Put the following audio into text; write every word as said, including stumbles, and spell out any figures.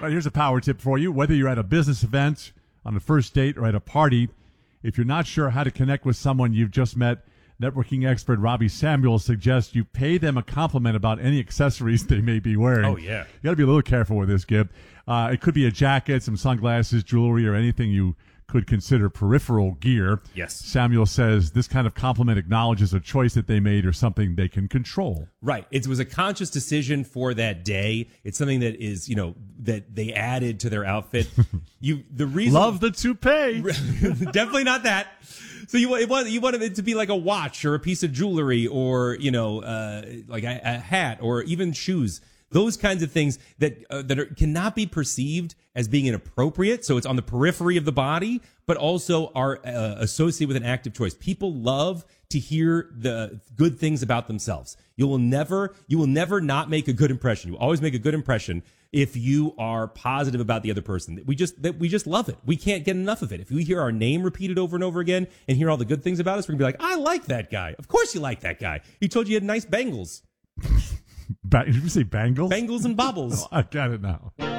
right, here's a power tip for you. Whether you're at a business event, on a first date, or at a party, if you're not sure how to connect with someone you've just met, networking expert Robbie Samuel suggests you pay them a compliment about any accessories they may be wearing. Oh, yeah. You got to be a little careful with this, Gib. Uh, it could be a jacket, some sunglasses, jewelry, or anything you could consider peripheral gear. Yes. Samuel says this kind of compliment acknowledges a choice that they made or something they can control. Right. It was a conscious decision for that day. It's something that is, you know, that they added to their outfit. You, the reason. Love the toupee. Definitely not that. So you want you wanted it to be like a watch or a piece of jewelry or, you know, uh, like a, a hat or even shoes. Those kinds of things that uh, that are, cannot be perceived as being inappropriate. So it's on the periphery of the body, but also are uh, associated with an active choice. People love to hear the good things about themselves. You will never, you will never not make a good impression. You always make a good impression if you are positive about the other person. We just that we just love it. We can't get enough of it. If we hear our name repeated over and over again and hear all the good things about us, we're gonna be like, I like that guy. Of course you like that guy. He told you he had nice bangles. Ba- Did you say bangles? Bangles and bobbles. Oh, I got it now.